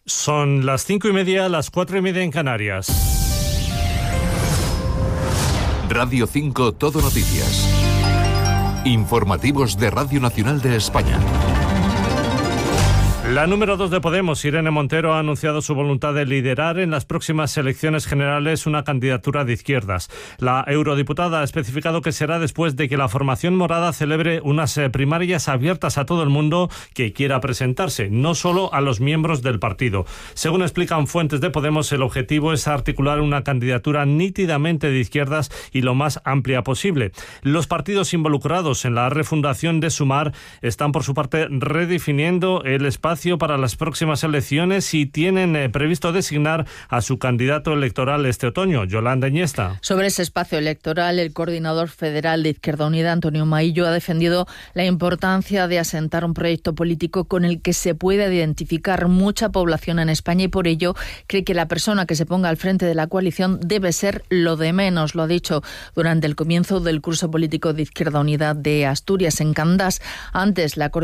Son las 5:30, las 4:30 en Canarias. Radio 5 Todo Noticias. Informativos de Radio Nacional de España. La número 2 de Podemos, Irene Montero, ha anunciado su voluntad de liderar en las próximas elecciones generales una candidatura de izquierdas. La eurodiputada ha especificado que será después de que la formación morada celebre unas primarias abiertas a todo el mundo que quiera presentarse, no solo a los miembros del partido. Según explican fuentes de Podemos, el objetivo es articular una candidatura nítidamente de izquierdas y lo más amplia posible. Los partidos involucrados en la refundación de Sumar están, por su parte, redefiniendo el espacio para las próximas elecciones y tienen previsto designar a su candidato electoral este otoño, Yolanda Iniesta. Sobre ese espacio electoral, el coordinador federal de Izquierda Unida, Antonio Maillo, ha defendido la importancia de asentar un proyecto político con el que se pueda identificar mucha población en España y por ello cree que la persona que se ponga al frente de la coalición debe ser lo de menos. Lo ha dicho durante el comienzo del curso político de Izquierda Unida de Asturias en Candás. Antes, la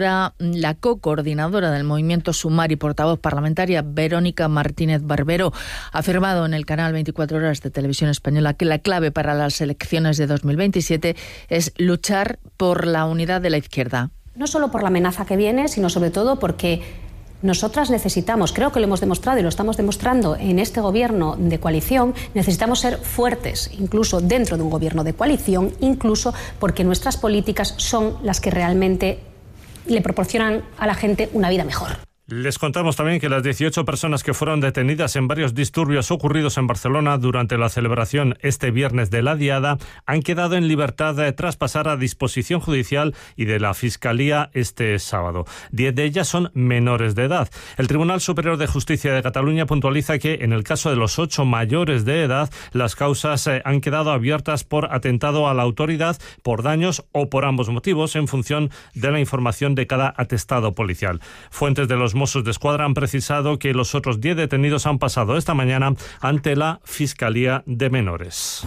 co-coordinadora del movimiento Sumar y portavoz parlamentaria, Verónica Martínez Barbero, ha afirmado en el canal 24 Horas de Televisión Española que la clave para las elecciones de 2027 es luchar por la unidad de la izquierda. No solo por la amenaza que viene, sino sobre todo porque nosotras necesitamos, creo que lo hemos demostrado y lo estamos demostrando en este gobierno de coalición, necesitamos ser fuertes, incluso dentro de un gobierno de coalición, incluso porque nuestras políticas son las que realmente le proporcionan a la gente una vida mejor. Les contamos también que las 18 personas que fueron detenidas en varios disturbios ocurridos en Barcelona durante la celebración este viernes de la Diada han quedado en libertad tras pasar a disposición judicial y de la Fiscalía este sábado. 10 de ellas son menores de edad. El Tribunal Superior de Justicia de Cataluña puntualiza que en el caso de los 8 mayores de edad, las causas han quedado abiertas por atentado a la autoridad, por daños o por ambos motivos, en función de la información de cada atestado policial. Fuentes de los Mossos de Escuadra han precisado que los otros 10 detenidos han pasado esta mañana ante la Fiscalía de Menores.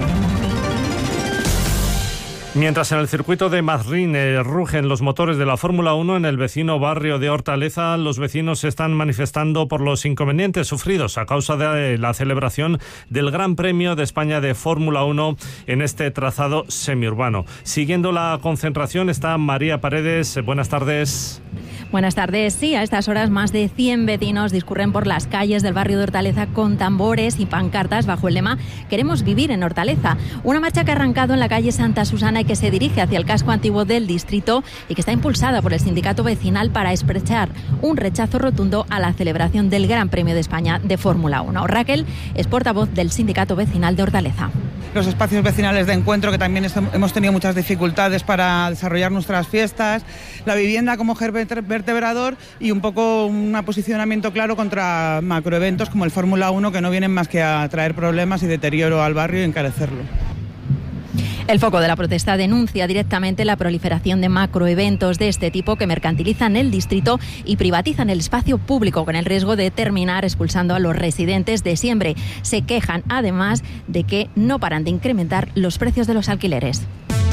Mientras en el circuito de Madrid rugen los motores de la Fórmula 1, en el vecino barrio de Hortaleza, los vecinos se están manifestando por los inconvenientes sufridos a causa de la celebración del Gran Premio de España de Fórmula 1 en este trazado semiurbano. Siguiendo la concentración está María Paredes. Buenas tardes. Buenas tardes. Sí, a estas horas más de 100 vecinos discurren por las calles del barrio de Hortaleza con tambores y pancartas bajo el lema «Queremos vivir en Hortaleza». Una marcha que ha arrancado en la calle Santa Susana y que se dirige hacia el casco antiguo del distrito y que está impulsada por el sindicato vecinal para expresar un rechazo rotundo a la celebración del Gran Premio de España de Fórmula 1. Raquel es portavoz del sindicato vecinal de Hortaleza. Los espacios vecinales de encuentro, que también hemos tenido muchas dificultades para desarrollar nuestras fiestas, la vivienda como vertebrador y un poco un posicionamiento claro contra macroeventos como el Fórmula 1, que no vienen más que a traer problemas y deterioro al barrio y encarecerlo. El foco de la protesta denuncia directamente la proliferación de macroeventos de este tipo que mercantilizan el distrito y privatizan el espacio público con el riesgo de terminar expulsando a los residentes de siempre. Se quejan además de que no paran de incrementar los precios de los alquileres.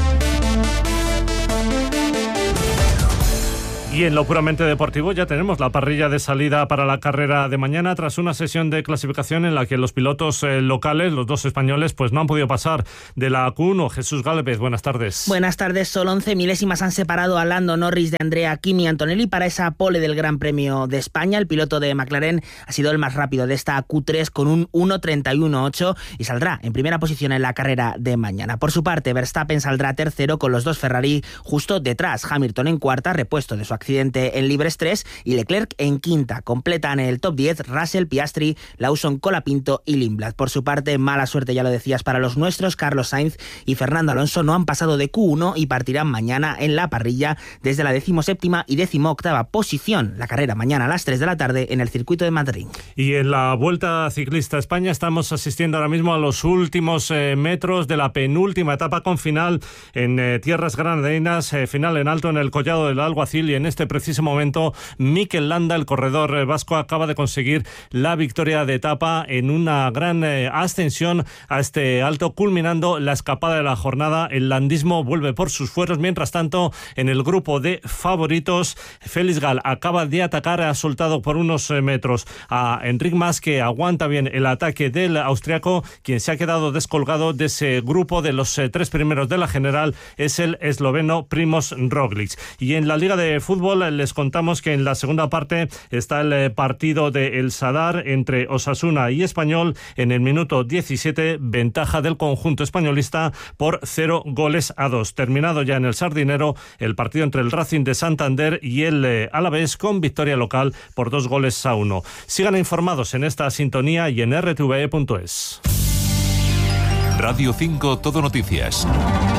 Y en lo puramente deportivo ya tenemos la parrilla de salida para la carrera de mañana tras una sesión de clasificación en la que los pilotos locales, los dos españoles, pues no han podido pasar de la Q1. Jesús Gálvez, buenas tardes. Buenas tardes. Solo 11 milésimas han separado a Lando Norris de Andrea Kimi Antonelli para esa pole del Gran Premio de España. El piloto de McLaren ha sido el más rápido de esta Q3 con un 1.31.8 y saldrá en primera posición en la carrera de mañana. Por su parte, Verstappen saldrá tercero con los dos Ferrari justo detrás. Hamilton en cuarta, repuesto de su accidente en Libres 3, y Leclerc en quinta. Completan el top 10 Russell, Piastri, Lawson, Colapinto y Lindblad. Por su parte, mala suerte, ya lo decías, para los nuestros. Carlos Sainz y Fernando Alonso no han pasado de Q1 y partirán mañana en la parrilla desde la 17ª y 18ª posición. La carrera mañana a las 3 de la tarde en el circuito de Madrid. Y en la Vuelta Ciclista a España estamos asistiendo ahora mismo a los últimos metros de la penúltima etapa con final en tierras granadinas, final en alto en el Collado del Alguacil, y en este preciso momento Mikel Landa, el corredor vasco, acaba de conseguir la victoria de etapa en una gran ascensión a este alto, culminando la escapada de la jornada. El landismo vuelve por sus fueros. Mientras tanto, en el grupo de favoritos, Félix Gal acaba de atacar, ha soltado por unos metros a Enric Mas, que aguanta bien el ataque del austriaco. Quien se ha quedado descolgado de ese grupo de los tres primeros de la general es el esloveno Primož Roglič. Y en la Liga de Fútbol les contamos que en la segunda parte está el partido de El Sadar entre Osasuna y Español. En el minuto 17, ventaja del conjunto españolista por 0-2. Terminado ya en el Sardinero el partido entre el Racing de Santander y el Alavés, con victoria local por 2-1. Sigan informados en esta sintonía y en rtve.es. Radio 5 Todo Noticias.